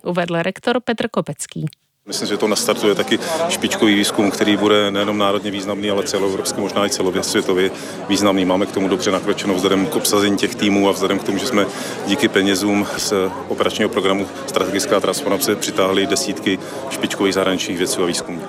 uvedl rektor Petr Kopecký. Myslím, že to nastartuje taky špičkový výzkum, který bude nejenom národně významný, ale celoevropský, možná i celosvětově významný. Máme k tomu dobře nakročeno vzhledem k obsazení těch týmů a vzhledem k tomu, že jsme díky penězům z operačního programu Strategická transformace přitáhli desítky špičkových zahraničních vědců a výzkumníků.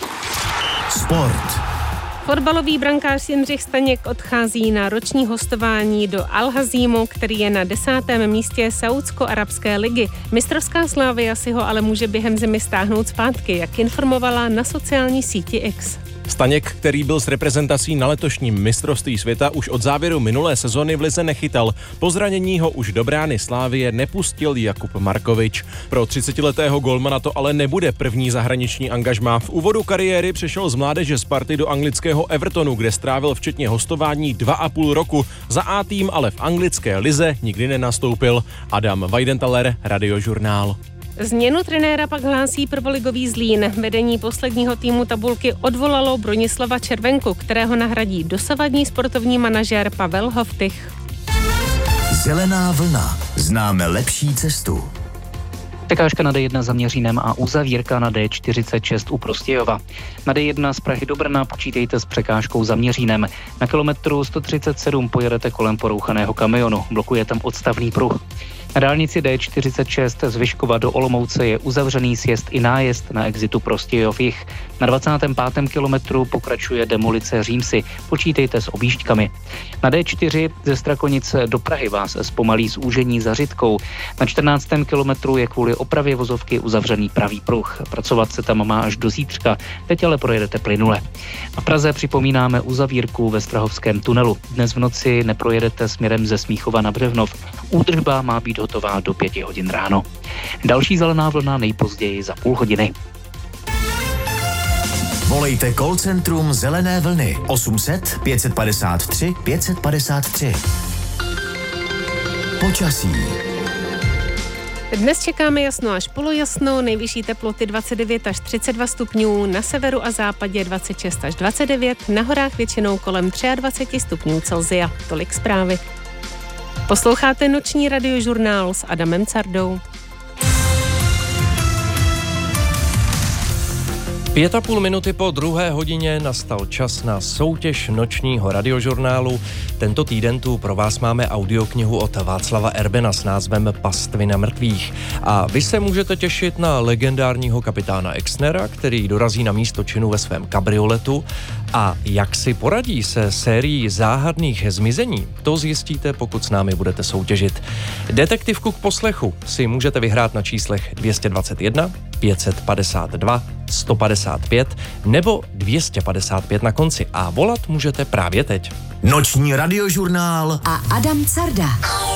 Sport. Fotbalový brankář Jindřich Staněk odchází na roční hostování do Al-Hazímu, který je na 10. místě Saúdsko-arabské ligy. Mistrovská Slavia si ho ale může během zimy stáhnout zpátky, jak informovala na sociální síti X. Staněk, který byl s reprezentací na letošním mistrovství světa, už od závěru minulé sezony v lize nechytal. Po zranění ho už do brány Slávie nepustil Jakub Markovič. Pro 30letého golmana to ale nebude první zahraniční angažmá. V úvodu kariéry přešel z mládeže Sparty do anglického Evertonu, kde strávil včetně hostování 2,5 roku. Za A tým ale v anglické lize nikdy nenastoupil. Adam Weidenthaler, Radiožurnál. Změnu trenéra pak hlásí prvoligový Zlín. Vedení posledního týmu tabulky odvolalo Bronislava Červenku, kterého nahradí dosavadní sportovní manažér Pavel Hoftych. Zelená vlna. Známe lepší cestu. Překážka na D1 za Měřínem a uzavírka na D46 u Prostějova. Na D1 z Prahy do Brna počítejte s překážkou za Měřínem. Na kilometru 137 pojedete kolem porouchaného kamionu. Blokuje tam odstavný pruh. Na dálnici D46 z Vyškova do Olomouce je uzavřený sjezd i nájezd na exitu Prostějov jih. Na 25. kilometru pokračuje demolice Římsy. Počítejte s objížďkami. Na D4 ze Strakonice do Prahy vás zpomalí zúžení za Řitkou. Na 14. kilometru je kvůli opravě vozovky uzavřený pravý pruh. Pracovat se tam má až do zítřka, teď ale projedete plynule. V Praze připomínáme uzavírku ve Strahovském tunelu. Dnes v noci neprojedete směrem ze Smíchova na Břevnov. Údržba má být hotová do 5 hodin ráno. Další zelená vlna nejpozději za půl hodiny. Volejte call centrum Zelené vlny 800 553 553. Počasí. Dnes čekáme jasno až polojasno, nejvyšší teploty 29 až 32 stupňů, na severu a západě 26 až 29, na horách většinou kolem 23 stupňů Celsia. Tolik zprávy. Posloucháte noční radiožurnál s Adamem Cardou. 5,5 minuty po 2. hodině nastal čas na soutěž nočního radiožurnálu. Tento týden tu pro vás máme audioknihu od Václava Erbena s názvem Pastvina mrtvých. A vy se můžete těšit na legendárního kapitána Exnera, který dorazí na místo činu ve svém kabrioletu. A jak si poradí se sérií záhadných zmizení, to zjistíte, pokud s námi budete soutěžit. Detektivku k poslechu si můžete vyhrát na číslech 221, 552, 155 nebo 255 na konci a volat můžete právě teď. Noční radiožurnál a Adam Carda.